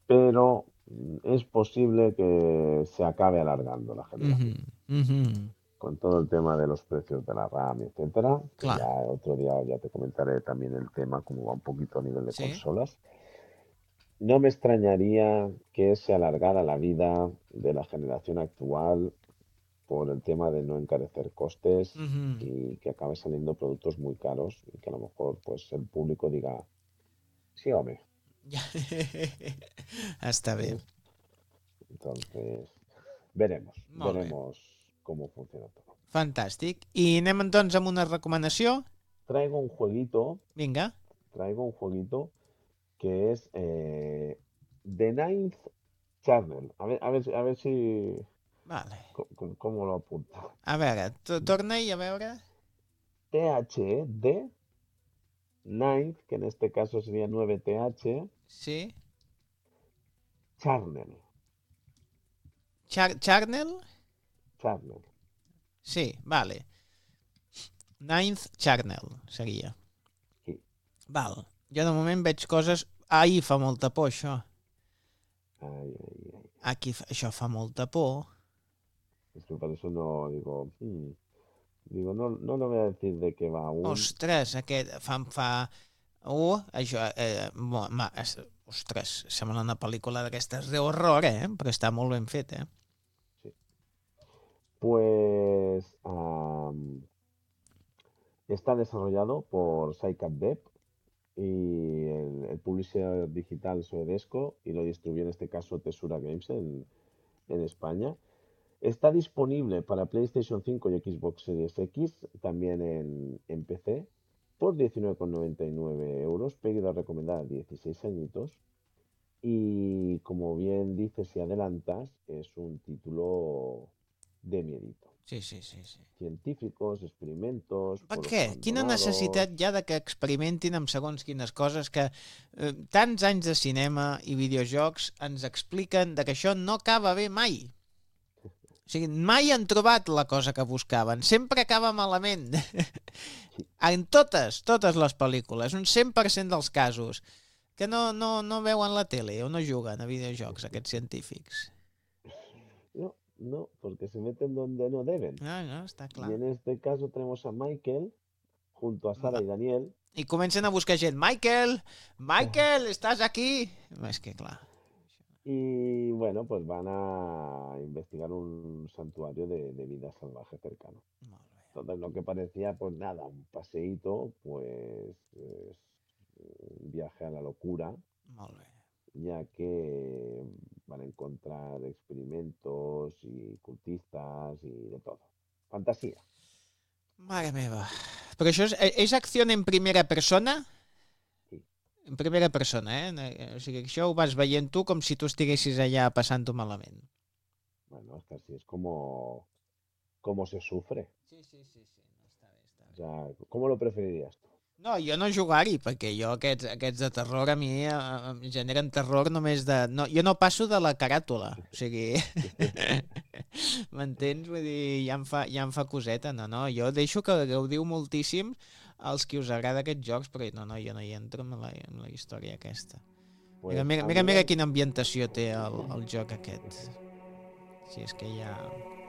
pero es posible que se acabe alargando la Mhm, generación. mhm. Con todo el tema de los precios de la RAM, etcétera, que ya Clar, otro día ya te comentaré también el tema, cómo va un poquito a nivel de sí. consolas. No me extrañaría que se alargara la vida de la generación actual por el tema de no encarecer costes Mhm. y que acabe saliendo productos muy caros y que a lo mejor pues el público diga, sí, hombre. Ja. Està bé. ¿Sabes? Entonces, veremos, Molt bé. veremos cómo funciona todo. Fantàstic. I anem doncs amb una recomanació? Traigo un jueguito, Vinga. traigo un jueguito que es The Ninth Channel. A ver si... Vale. ¿Cómo lo apunta? A veure, torna-hi a veure. THD Ninth, que en este caso sería 9TH, Sí. Channel. Charnel? Channel. Sí, vale. Ninth Charnel seria. Sí. Val. Jo de moment veig coses... Ahir fa molta por, això. Ay, ay, ay. Aquí això fa molta por. Es que por eso no digo, digo, no, no le voy a decir de qué va aún. Ostres, aquest fa... això... ostres, sembla una pel·lícula d'aquestes d'horror, Però està molt ben fet, Sí. Pues está desarrollado por Psycat Dev y el publisher digital Soedesco y lo distribuye en este caso Tesura Games en España. Está disponible para PlayStation 5 y Xbox Series X, también en PC, por 19,99 euros, pedido recomendada 16 añitos. Y como bien dices y adelantas, es un título de miedito. Sí, sí, sí, sí. Científicos, experimentos, Per pueblos què? Quina abandonados. necessitat hi ha de que experimentin amb segons quines coses que tants anys de cinema i videojocs ens expliquen de que això no acaba bé mai? O sigui, mai han trobat la cosa que buscaven. Sempre acaba malament. Sí, En totes les pel·lícules, un 100% dels casos, que no veuen la tele o no juguen a videojocs, aquests científics. no, no, porque se meten donde no deben. No, no, està Y clar. en este caso tenemos a Michael junto a Sara y Daniel. I comencen a buscar gent. Michael! Michael, estàs aquí? És que clar. Y bueno, pues van a investigar un santuario de vida salvaje cercano. Molt bé, Entonces, lo que parecía, pues nada, un paseíto, pues es un viaje a la locura, molt bé. ya que van a encontrar experimentos y cultistas y de todo. Fantasía. Mare meva. Però això és acció en primera persona? Sí. En primera persona, O sigui, això ho vas veient tu com si tu estiguessis allà passant-ho malament. Bueno, es que así es como se sufre. Sí, sí, sí, sí. No, està bé, està O bé. sea, ¿cómo lo preferirías tú? No, jo no jugar-hi, perquè jo aquests de terror a mi em generen terror només de... No, jo no passo de la caràtula, o sigui... M'entens? Vull dir, ja em fa coseta, no, jo deixo que gaudiu moltíssim els qui us agrada aquests jocs, però no, jo no hi entro en la història aquesta. Mira, Pues mira, a mira, mira nivel, quina ambientació té el joc aquest. Si és que ja...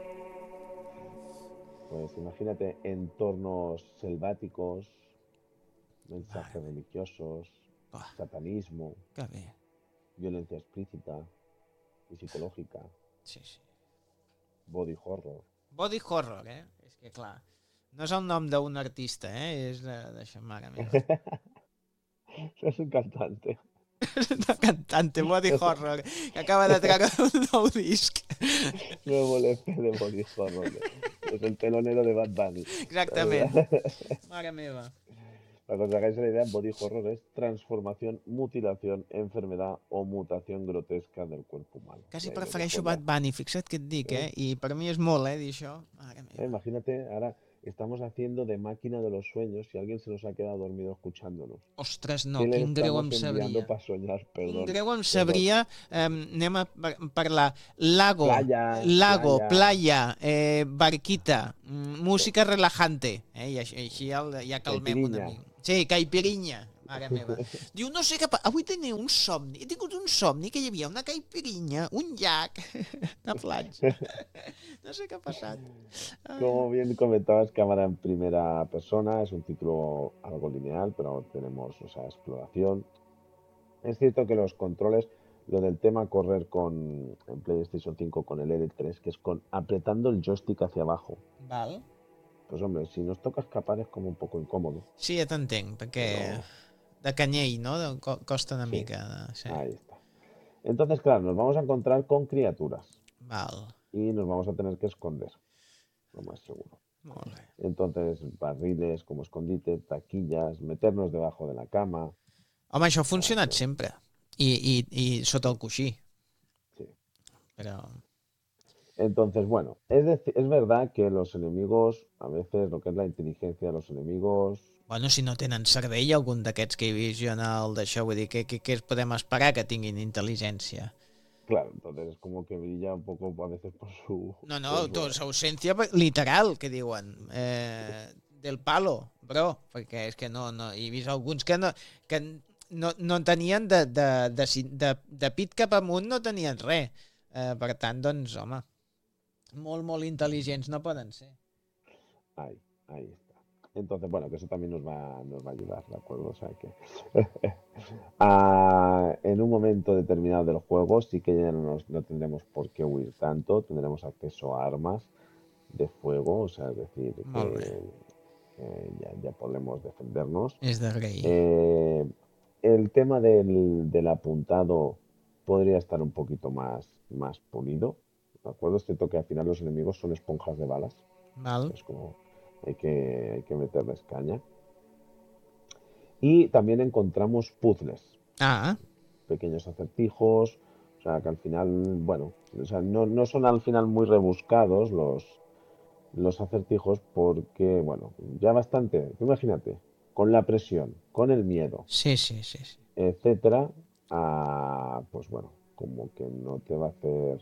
pues imagínate entornos selváticos, Mare mensajes meva, religiosos, bah, satanismo, que bé. violencia explícita y psicológica, Sí, sí. body horror. Body horror, És que clar, no és el nom d'un artista, És d'això, mare meva. Es un cantante. Una cantante body horror que acaba de treure un nou disc. Nuevo LP de body horror. Es el telonero de Bad Bunny. Exactament. Mare meva. Para que os hagáis la idea, body horror es transformación, mutilación, enfermedad o mutación grotesca del cuerpo humano. Quasi De ahí lo que prefereixo pone. Bad Bunny, fixa't què et dic, ¿Eh? I per mi és molt, dir això. Mare meva. Imagínate, ahora estamos haciendo de máquina de los sueños y alguien se nos ha quedado dormido escuchándonos. Ostres, no, ¿Qué le quin greu em estamos enviando sabria. para soñar? Quin Perdón, greu em perdón. sabria. Anem a parlar. Lago, Playa, lago, playa. playa, barquita, música relajante. I així ja calmem una Caipirinha. mica. Sí, caipirinha. Mare meva. Diu, no sé què... Avui tenia un somni. He tingut un somni que hi havia una caipirinha, un llac, una platja. No sé què ha passat. Ai, Como bien comentabas, cámara en primera persona, es un título algo lineal, pero tenemos, o sea, exploración. Es cierto que los controles, lo del tema correr con en PlayStation 5 con el L3, que es con apretando el joystick hacia abajo. val. Pues hombre, si nos toca escapar es como un poco incómodo, Sí, ja t'entenc, perquè pero de canyell, no? Costa una sí, mica. Sí, ahí está. Entonces, claro, nos vamos a encontrar con criaturas val. y nos vamos a tener que esconder, lo más seguro. Molt bé. Entonces, barriles como escondite, taquillas, meternos debajo de la cama. Home, això ha O sea funcionat que, sempre. I sota sí, el coixí. sí. Però... Entonces, bueno, es verdad que los enemigos, a veces lo que es la inteligencia de los enemigos, Bueno, si no tenen cervell, algun d'aquests que he vist jo en el d'això, vull dir, què podem esperar que tinguin intel·ligència? claro, entonces es como que brilla un poco a veces No, no, por su... su ausència literal, que diuen. Del palo, bro. Perquè és que no... He vist alguns que no tenien de pit cap amunt, no tenien res. Per tant, doncs, home, molt intel·ligents no poden ser. Ahí está. Entonces, bueno, que eso también nos va a ayudar, ¿de acuerdo? O sea que en un momento determinado del juego sí que ya no tendremos por qué huir tanto, tendremos acceso a armas de fuego, o sea, es decir, Molt bé. que ya podremos defendernos. És de rei. Eh, el tema del apuntado podría estar un poquito más pulido, ¿de acuerdo? Es cierto que al final los enemigos son esponjas de balas, Val? es como hay que meterles caña. Y también encontramos puzzles, Ah, pequeños acertijos, o sea que al final, bueno, o sea, no son al final muy rebuscados los acertijos porque, bueno, ya bastante, tú imagínate, con la presión, con el miedo, sí. etcétera, pues bueno, como que no te va a hacer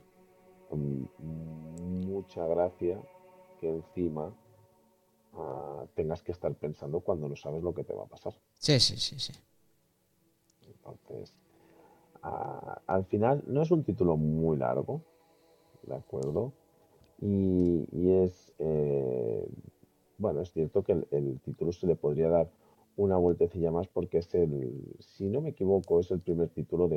mucha gracia que encima tengas que estar pensando cuando no sabes lo que te va a pasar. Sí. Entonces, al final no es un título muy largo, ¿de acuerdo? Y es, bueno, es cierto que el título se le podría dar una vueltecilla más porque es si no me equivoco, es el primer título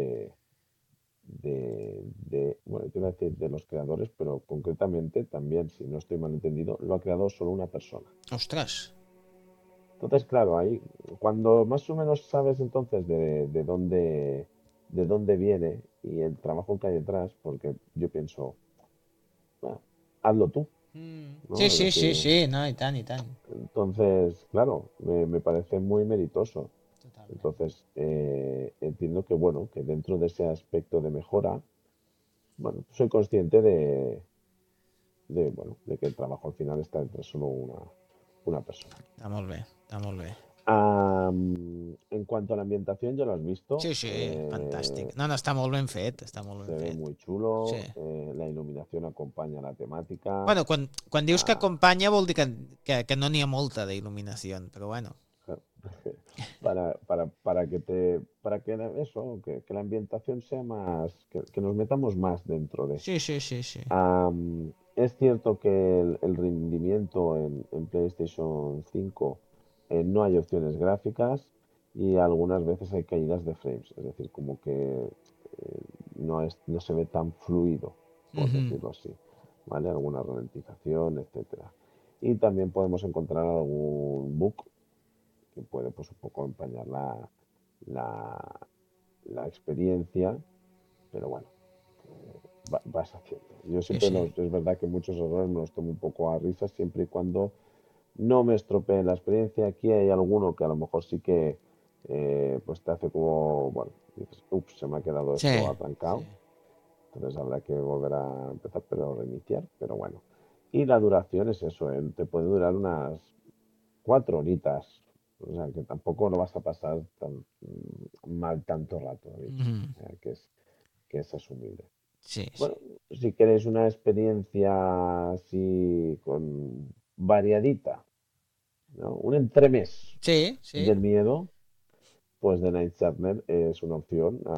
bueno, te iba a decir de los creadores, pero concretamente también, si no estoy mal entendido, lo ha creado solo una persona. Ostres. Entonces, claro, ahí, cuando más o menos sabes entonces de dónde viene y el trabajo que hay detrás, porque yo pienso, bueno, hazlo tú, ¿no? Es decir, Sí, no, i tant. entonces, claro, me parece muy meritoso. Totalment. Entonces, entiendo que, bueno, que dentro de ese aspecto de mejora, bueno, soy consciente bueno, de que el trabajo al final está entre solo una persona. Està molt bé. En cuanto a la ambientación, ya lo has visto. Sí, fantàstic. No, està molt ben fet, està molt ben Se ve fet. muy Sí. chulo. La iluminación acompaña la temática. Bueno, quan dius que ah, acompanya vol dir que no n'hi ha molta d'il·luminació, però bueno. para que eso, que la ambientación sea más, que nos metamos más dentro de. Sí. Es cierto que el rendimiento en PlayStation 5 no hay opciones gráficas y algunas veces hay caídas de frames, es decir, como que no se ve tan fluido, por Mhm. decirlo así, ¿vale? Alguna ralentización, etcétera. Y también podemos encontrar algún bug que puede pues un poco empañar la, la experiencia, pero bueno, vas haciendo. Yo siempre Sí. es verdad que muchos errores me los tomo un poco a risas siempre y cuando no me estropeen la experiencia. Aquí hay alguno que a lo mejor sí que pues te hace como, bueno, dices, ups, se me ha quedado esto Sí. atrancado. Entonces habrá que volver a empezar, pero reiniciar, pero bueno. Y la duración es eso, te puede durar unas 4 horitas. O sea, que tampoco lo vas a pasar tan mal tanto rato, David. Mhm. O sea, que es asumible. Sí. Bueno, si queréis una experiencia así con variadita, ¿no? Un entremés Sí. del miedo, pues The Night Shyamalan es una opción